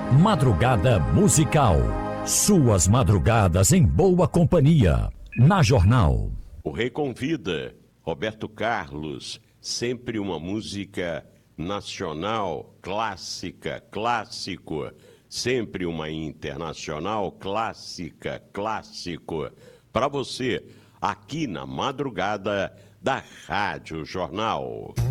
Madrugada Musical. Suas madrugadas em boa companhia. Na Jornal. O Rei convida. Roberto Carlos. Sempre uma música nacional, clássica, clássico. Sempre uma internacional, clássica, clássico. Para você, aqui na madrugada da Rádio Jornal.